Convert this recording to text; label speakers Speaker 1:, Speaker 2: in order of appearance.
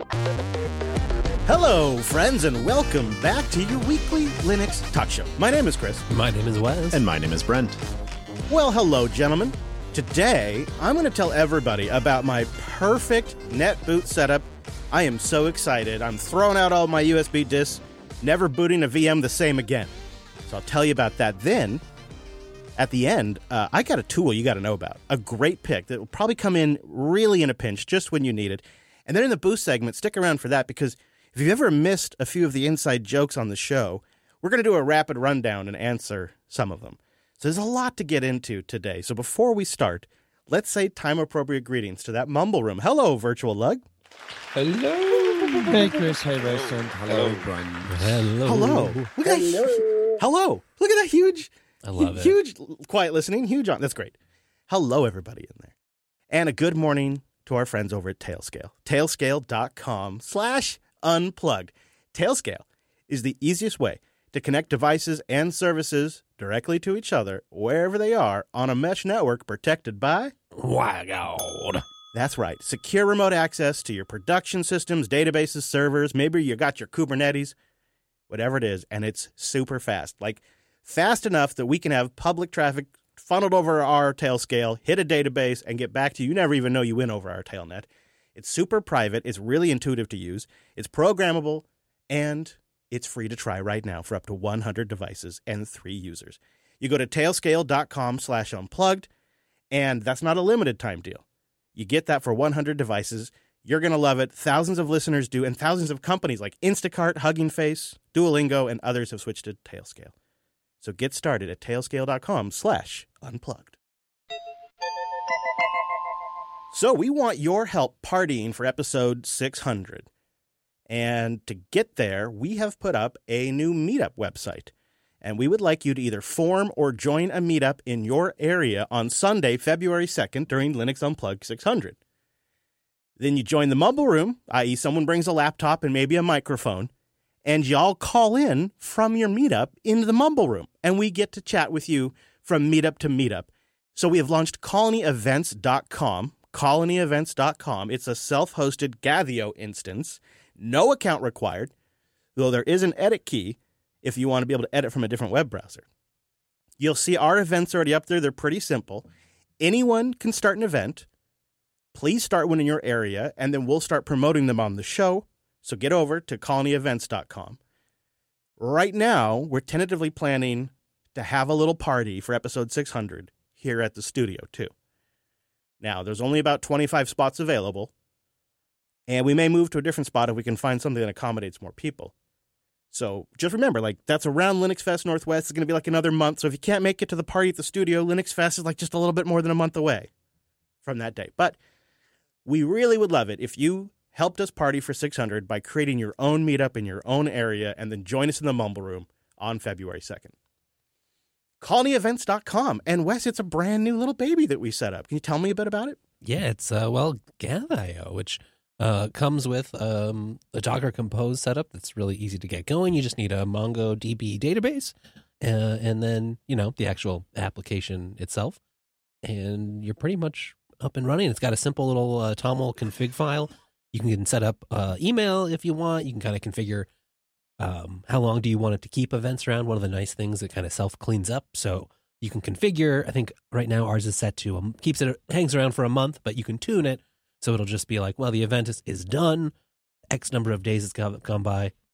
Speaker 1: Hello, friends, and welcome back to your weekly Linux Talk Show. My name is Chris.
Speaker 2: My name is Wes.
Speaker 3: And my name is Brent.
Speaker 1: Well, hello, gentlemen. Today, I'm going to tell everybody about my perfect NetBoot setup. I am so excited. I'm throwing out all my USB disks, never booting a VM the same again. So I'll tell you about that then. At the end, I got a tool you got to know about. A great pick that will probably come in really in a pinch just when you need it. And then in the boost segment, stick around for that because if you've ever missed a few of the inside jokes on the show, we're going to do a rapid rundown and answer some of them. So there's a lot to get into today. So before we start, let's say time-appropriate greetings to that mumble room. Hello, Virtual Lug.
Speaker 4: Hello. Hey, Chris. Hey, Weston. Hello, Brian.
Speaker 1: Hello. Look at that. Hello. Look at that huge.
Speaker 2: I love it.
Speaker 1: Huge quiet listening. Huge on. That's great. Hello, everybody in there. And a good morning to our friends over at Tailscale. Tailscale.com/unplugged. Tailscale is the easiest way to connect devices and services directly to each other wherever they are on a mesh network protected by
Speaker 2: WireGuard.
Speaker 1: That's right. Secure remote access to your production systems, databases, servers. Maybe you got your Kubernetes, whatever it is, and it's super fast. Like fast enough that we can have public traffic funneled over our Tailscale, hit a database, and get back to you. You never even know you went over our Tailnet. It's super private. It's really intuitive to use. It's programmable, and it's free to try right now for up to 100 devices and 3 users. You go to tailscale.com/unplugged, and that's not a limited time deal. You get that for 100 devices. You're going to love it. Thousands of listeners do, and thousands of companies like Instacart, Hugging Face, Duolingo, and others have switched to Tailscale. So get started at tailscale.com/unplugged. So we want your help partying for episode 600. And to get there, we have put up a new meetup website. And we would like you to either form or join a meetup in your area on Sunday, February 2nd during Linux Unplugged 600. Then you join the mumble room, i.e. someone brings a laptop and maybe a microphone, and y'all call in from your meetup into the mumble room. And we get to chat with you from meetup to meetup. So we have launched colonyevents.com. colonyevents.com. It's a self-hosted Gathio instance. No account required, though there is an edit key if you want to be able to edit from a different web browser. You'll see our events already up there. They're pretty simple. Anyone can start an event. Please start one in your area, and then we'll start promoting them on the show. So get over to colonyevents.com. Right now, we're tentatively planning to have a little party for episode 600 here at the studio, too. Now, there's only about 25 spots available, and we may move to a different spot if we can find something that accommodates more people. So just remember, that's around Linux Fest Northwest. It's going to be like another month. So if you can't make it to the party at the studio, Linux Fest is just a little bit more than a month away from that day. But we really would love it if you helped us party for 600 by creating your own meetup in your own area and then join us in the mumble room on February 2nd. colonyevents.com. And Wes, it's a brand new little baby that we set up. Can you tell me a bit about it?
Speaker 2: Yeah, it's, Gathio, which comes with a Docker Compose setup that's really easy to get going. You just need a MongoDB database and then, the actual application itself. And you're pretty much up and running. It's got a simple little TOML config file. You can set up email if you want. You can kind of configure how long do you want it to keep events around. One of the nice things that kind of self-cleans up. So you can configure, I think right now ours is set to, hangs around for a month, but you can tune it. So it'll just be the event is done. X number of days has gone by.